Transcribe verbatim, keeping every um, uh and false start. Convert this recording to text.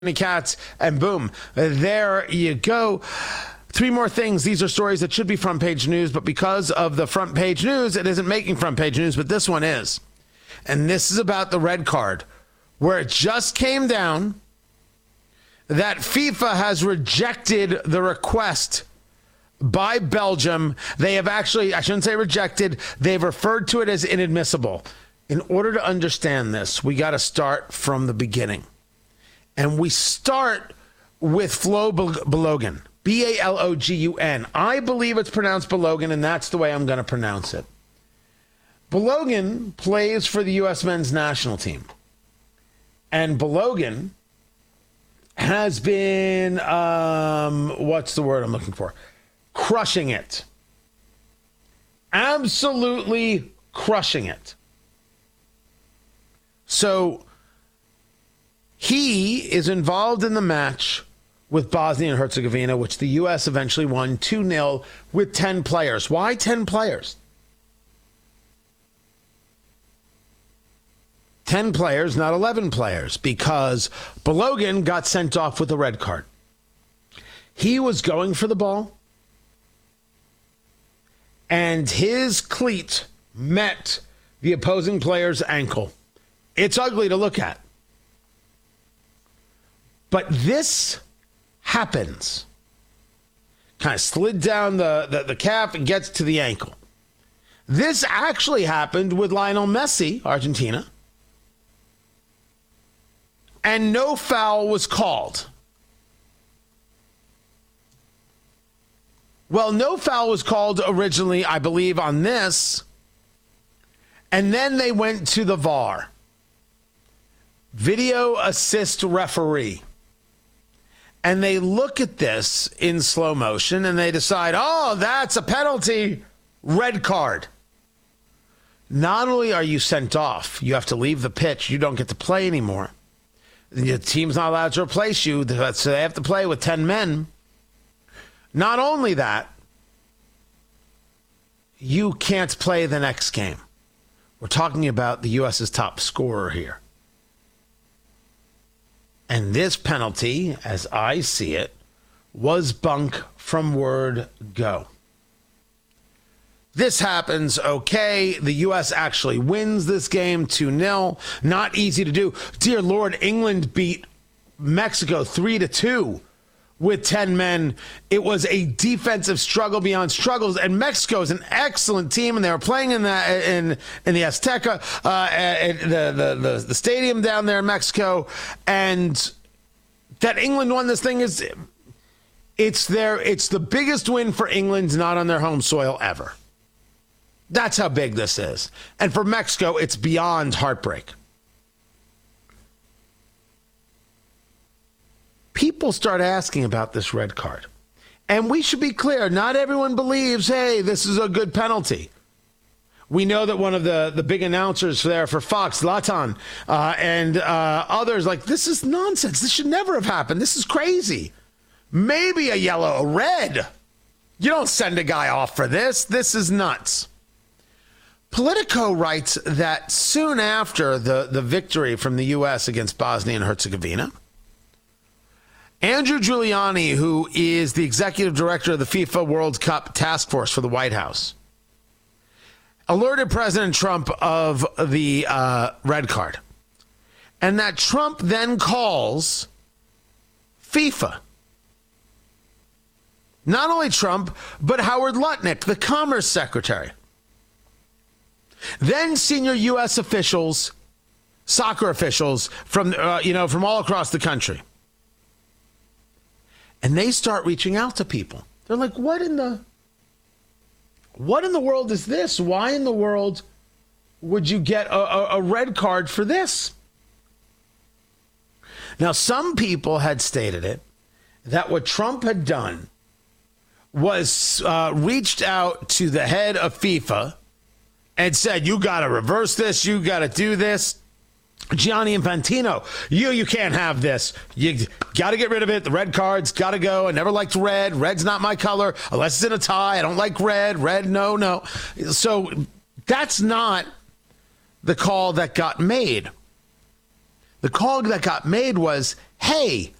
Cats, and boom, there you go. Three more things. These are stories that should be front page news, but because of the front page news, it isn't making front page news, but this one is. And this is about the red card, where it just came down that FIFA has rejected the request by Belgium. They have actually, I shouldn't say rejected, they've referred to it as inadmissible. In order to understand this, we got to start from the beginning. And we start with Flo Balogun, B A L O G U N. I believe it's pronounced Balogun, and that's the way I'm going to pronounce it. Balogun plays for the U S men's national team. And Balogun has been, um, what's the word I'm looking for? Crushing it. Absolutely crushing it. So he is involved in the match with Bosnia and Herzegovina, which the U S eventually won two nil with ten players. Why ten players? ten players, not eleven players, because Balogun got sent off with a red card. He was going for the ball, and his cleat met the opposing player's ankle. It's ugly to look at. But this happens. Kind of slid down the, the, the calf and gets to the ankle. This actually happened with Lionel Messi, Argentina. And no foul was called. Well, no foul was called originally, I believe, on this. And then they went to the V A R. Video assist referee. And they look at this in slow motion and they decide, oh, that's a penalty, red card. Not only are you sent off, you have to leave the pitch. You don't get to play anymore. The team's not allowed to replace you, so they have to play with ten men. Not only that, you can't play the next game. We're talking about the U S's top scorer here. And this penalty, as I see it, was bunk from word go. This happens, okay. The U S actually wins this game two nil. Not easy to do. Dear Lord, England beat Mexico three to two with ten men. It was a defensive struggle beyond struggles, and Mexico is an excellent team, and they were playing in the in in the Azteca, uh, the, the the the stadium down there in Mexico, and that England won this thing is it's their it's the biggest win for England not on their home soil ever. That's how big this is, and for Mexico, it's beyond heartbreak. People start asking about this red card. And we should be clear, not everyone believes, hey, this is a good penalty. We know that one of the, the big announcers there for Fox, Zlatan, uh, and uh, others, like, this is nonsense. This should never have happened. This is crazy. Maybe a yellow, a red. You don't send a guy off for this. This is nuts. Politico writes that soon after the, the victory from the U S against Bosnia and Herzegovina, Andrew Giuliani, who is the executive director of the FIFA World Cup Task Force for the White House, alerted President Trump of the uh, red card. And that Trump then calls FIFA. Not only Trump, but Howard Lutnick, the Commerce Secretary. Then senior U S officials, soccer officials from, uh, you know, from all across the country. And they start reaching out to people. They're like, what in the what in the world is this? Why in the world would you get a, a, a red card for this? Now, some people had stated it, that what Trump had done was uh, reached out to the head of FIFA and said, you got to reverse this. You got to do this. Gianni Infantino, you you can't have this. You got to get rid of it. The red card's got to go. I never liked red. Red's not my color unless it's in a tie. I don't like red. Red, no, no. So that's not the call that got made. The call that got made was, hey,